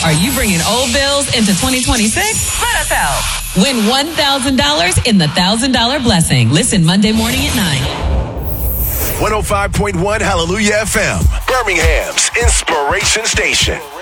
Are you bringing old bills into 2026? Let us help. Win $1,000 in the $1,000 Blessing. Listen Monday morning at 9. 105.1 Hallelujah FM, Birmingham's Inspiration Station.